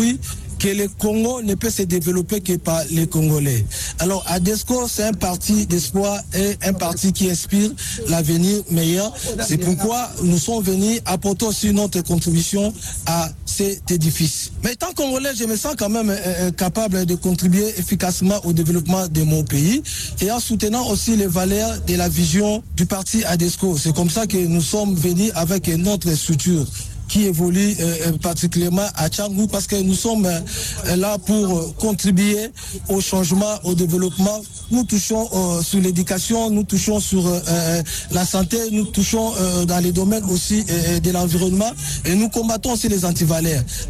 compris que le Congo ne peut se développer que par les Congolais. Alors, ADESCO, c'est un parti d'espoir et un parti qui inspire l'avenir meilleur. C'est pourquoi nous sommes venus apporter aussi notre contribution à cet édifice. Mais étant Congolais, je me sens quand même capable de contribuer efficacement au développement de mon pays et en soutenant aussi les valeurs de la vision du parti ADESCO. C'est comme ça que nous sommes venus avec notre structure qui évolue particulièrement à Tchangou parce que nous sommes là pour contribuer au changement, au développement. Nous touchons sur l'éducation, nous touchons sur la santé, nous touchons dans les domaines aussi de l'environnement et nous combattons aussi les antivaleurs.